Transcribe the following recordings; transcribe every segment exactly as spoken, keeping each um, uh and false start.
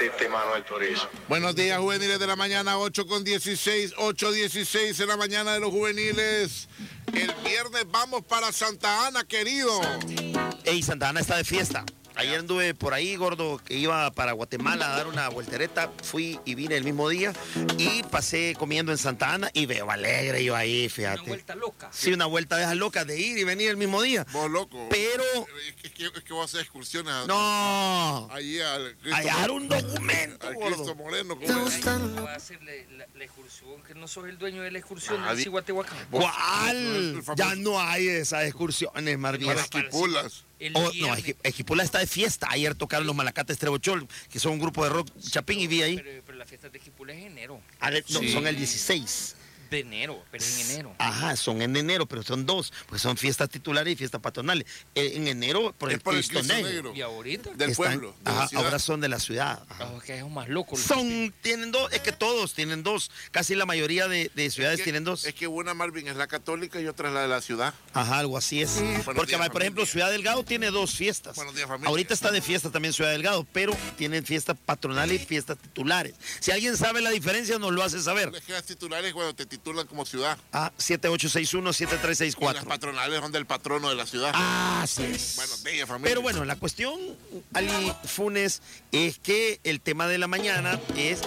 este Manuel Turizo. Buenos días, juveniles de la mañana, ocho con dieciséis, ocho dieciséis en la mañana de los juveniles. El viernes vamos para Santa Ana, querido. Ey, Santa Ana está de fiesta. Ayer anduve por ahí, gordo, que iba para Guatemala a dar una voltereta. Fui y vine el mismo día y pasé comiendo en Santa Ana y veo alegre yo ahí, fíjate. Una vuelta loca. Sí, una vuelta de esas locas de ir y venir el mismo día. Vos loco. Pero... Es que, es que vos haces excursiones. A, no. Allí al Cristo, hallar un documento, al gordo. Cristo Moreno. Te gusta. Va a hacer la, la, la excursión, que no sos el dueño de la excursión Ah, de Cihuatehuacán. ¿Cuál? Ya no hay esas excursiones, más bien. Para Esquipulas. Oh, no, Esquipula está de fiesta. Ayer tocaron los Malacates Trebochol, que son un grupo de rock chapín, y vi ahí. Pero, pero la fiesta de Esquipula es en enero. Ah, de, no, sí. son el dieciséis. De enero, pero es en enero. Ajá, son en enero, pero son dos, pues son fiestas titulares y fiestas patronales. En enero, por el, por el Cristo, Cristo Negro. Negro. ¿Y ahorita? Del Están, pueblo. De ajá, la ciudad. ahora son de la ciudad. Oh, que es un más loco. Son, tienen dos, es que todos tienen dos. Casi la mayoría de, de ciudades es que, tienen dos. Es que una, Marvin, es la católica y otra es la de la ciudad. Ajá, algo así es. Buenos Porque, días, por ejemplo, familia. Ciudad Delgado tiene dos fiestas. Buenos días, familia. Ahorita está de fiesta también Ciudad Delgado, pero tienen fiestas patronales y fiestas titulares. Si alguien sabe la diferencia, nos lo hace saber. Es que las titulares cuando te titulan como ciudad. Ah, siete ocho seis uno, siete tres seis Y las cuatro. patronales son del patrono de la ciudad. Ah, así es. Buenos días, familia. Pero bueno, la cuestión, Ali Funes, es que el tema de la mañana es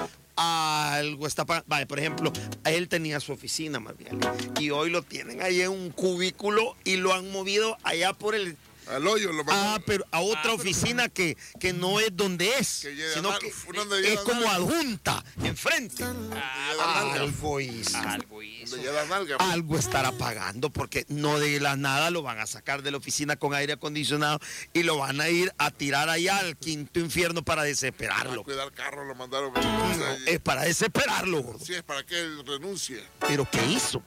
algo está pa- vale, por ejemplo, él tenía su oficina, más bien, y hoy lo tienen ahí en un cubículo y lo han movido allá por el... Al hoyo lo Ah, pero a otra Ah, oficina que, que no es donde es, Que lleva sino mal- que donde es lleva como mal- adjunta, enfrente. Ah, Algo hizo. Algo hizo. donde lleva nalga. Algo estará pagando porque no de la nada lo van a sacar de la oficina con aire acondicionado y lo van a ir a tirar allá al quinto infierno para A desesperarlo. cuidar carro lo mandaron. No, es para desesperarlo, gordo. Sí, es para que él renuncie. Pero ¿qué hizo?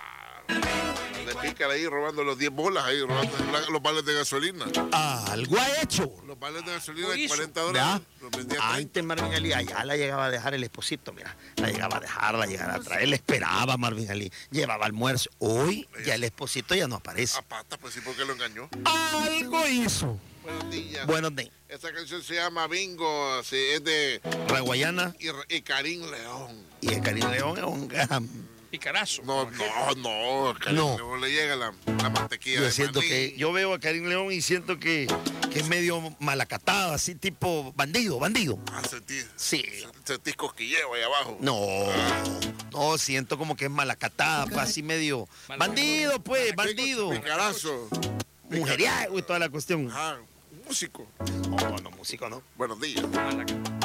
Le pican ahí robando los diez bolas, ahí robando los vales de gasolina. Algo ha hecho. Los vales de gasolina Lo de hizo. cuarenta ¿Ya? dólares. Los vendía a treinta. Antes Marvin Ali allá la llegaba a dejar el esposito, mira. La llegaba a dejar, la llegaba a traer, le esperaba Marvin Ali. Llevaba almuerzo. Hoy ya el esposito ya no aparece. A pata, pues sí, porque lo engañó. Algo hizo. Buenos días. Buenos días. Esta canción se llama Bingo, sí, es de Raguayana y, y Karim León. y el Karim León es un gran... Picarazo. No, no, no, a Karim No. León le llega la, la mantequilla Yo de siento maní. que, yo veo a Karim León y siento que, que es medio malacatado, así tipo bandido, bandido. Ah, sentí, Sí. sentís cosquilleo ahí abajo. No, no, siento como que es malacatada, pues así medio bandido, pues, bandido. Picarazo. Mujeriego y toda la cuestión. Ajá, músico. No, no, músico no. Buenos días. Malaca.